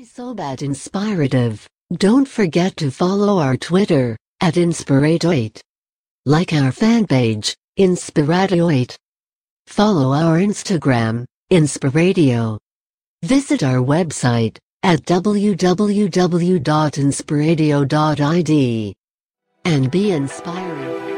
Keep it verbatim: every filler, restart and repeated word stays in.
Isobat Inspirative. Don't forget to follow our Twitter, at Inspiratoit. Like our fan page, Inspiratoit. Follow our Instagram, Inspiradio. Visit our website, at w w w dot inspiradio dot i d. And be inspiring.